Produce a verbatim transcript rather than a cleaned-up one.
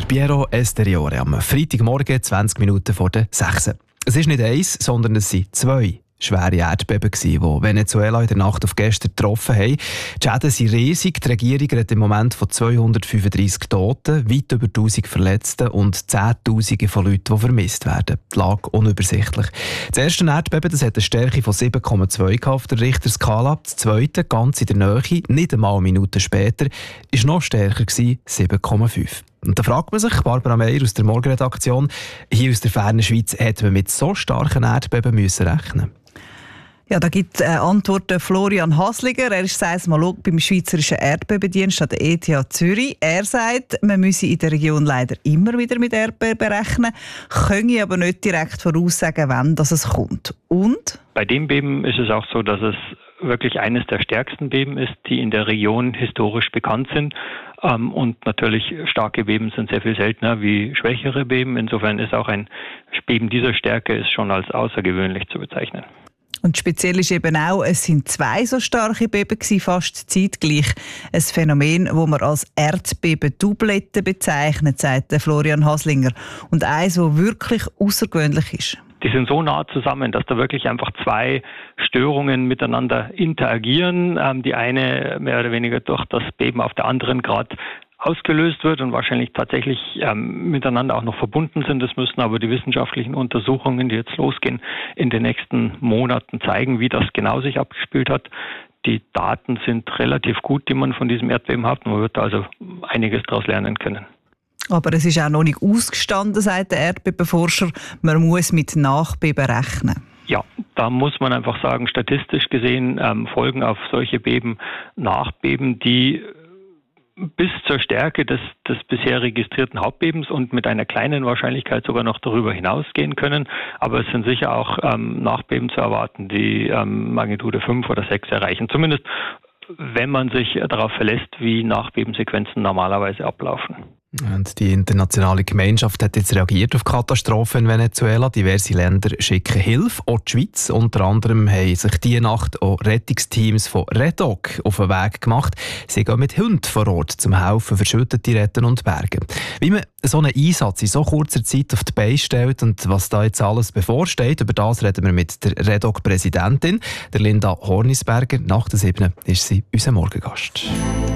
Piero Esteriore am Freitagmorgen, zwanzig Minuten vor der sechs. Es ist nicht eins, sondern es sind zwei schwere Erdbeben, die Venezuela in der Nacht auf gestern getroffen haben. Die Schäden sind riesig. Die Regierung redet im Moment von zweihundertfünfunddreissig Toten, weit über tausend Verletzten und Zehntausende von Leuten, die vermisst werden. Die Lage unübersichtlich. Das erste Erdbeben das hat eine Stärke von sieben Komma zwei auf der Richterskala. Das zweite, ganz in der Nähe, nicht einmal Minuten später, war noch stärker, sieben Komma fünf. Und da fragt man sich, Barbara Meier aus der Morgenredaktion, hier aus der fernen Schweiz, hätte man mit so starken Erdbeben müssen rechnen? Ja, da gibt äh, Antworten Florian Hasliger. Er ist Seismolog beim Schweizerischen Erdbebendienst an der E T H Zürich. Er sagt, man müsse in der Region leider immer wieder mit Erdbeben rechnen, könne aber nicht direkt voraussagen, wann das es kommt. Und? Bei dem Beben ist es auch so, dass es wirklich eines der stärksten Beben ist, die in der Region historisch bekannt sind. Ähm, und natürlich starke Beben sind sehr viel seltener wie schwächere Beben. Insofern ist auch ein Beben dieser Stärke ist schon als außergewöhnlich zu bezeichnen. Und speziell ist eben auch, es sind zwei so starke Beben gewesen, fast zeitgleich. Ein Phänomen, das man als Erdbeben-Doublette bezeichnet, sagt Florian Haslinger. Und eins, das wirklich außergewöhnlich ist. Die sind so nah zusammen, dass da wirklich einfach zwei Störungen miteinander interagieren. Ähm, die eine mehr oder weniger durch das Beben auf der anderen gerade ausgelöst wird und wahrscheinlich tatsächlich ähm, miteinander auch noch verbunden sind. Das müssen aber die wissenschaftlichen Untersuchungen, die jetzt losgehen, in den nächsten Monaten zeigen, wie das genau sich abgespielt hat. Die Daten sind relativ gut, die man von diesem Erdbeben hat. Man wird also einiges daraus lernen können. Aber es ist auch noch nicht ausgestanden, sagt der Erdbebenforscher. Man muss mit Nachbeben rechnen. Ja, da muss man einfach sagen, statistisch gesehen ähm, folgen auf solche Beben Nachbeben, die bis zur Stärke des, des bisher registrierten Hauptbebens und mit einer kleinen Wahrscheinlichkeit sogar noch darüber hinausgehen können. Aber es sind sicher auch ähm, Nachbeben zu erwarten, die ähm, Magnitude fünf oder sechs erreichen. Zumindest wenn man sich darauf verlässt, wie Nachbebensequenzen normalerweise ablaufen. Und die internationale Gemeinschaft hat jetzt reagiert auf die Katastrophe in Venezuela. Diverse Länder schicken Hilfe, auch die Schweiz. Unter anderem haben sich diese Nacht auch Rettungsteams von Redok auf den Weg gemacht. Sie gehen mit Hunden vor Ort zum Helfen, Verschüttete retten und bergen. Wie man so einen Einsatz in so kurzer Zeit auf die Beine stellt und was da jetzt alles bevorsteht, über das reden wir mit der Redok-Präsidentin, der Linda Hornisberger. Nach der sieben ist sie unser Morgengast.